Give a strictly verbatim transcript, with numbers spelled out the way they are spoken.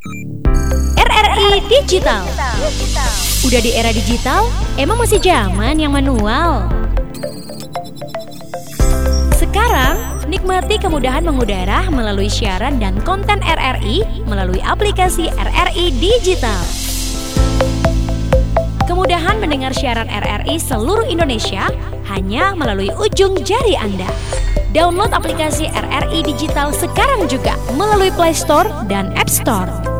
R R I Digital. Udah di era digital, emang masih zaman yang manual? Sekarang, nikmati kemudahan mengudara melalui siaran dan konten R R I melalui aplikasi R R I Digital. Kemudahan mendengar siaran R R I seluruh Indonesia hanya melalui ujung jari Anda. Download aplikasi R R I Digital sekarang juga melalui Play Store dan App Store.